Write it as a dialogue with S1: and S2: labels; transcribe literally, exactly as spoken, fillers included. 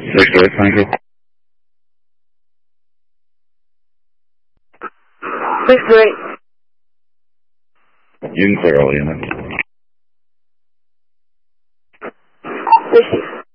S1: Victor, thank you.
S2: Victor eight.
S1: You can clear all units.
S2: Receive.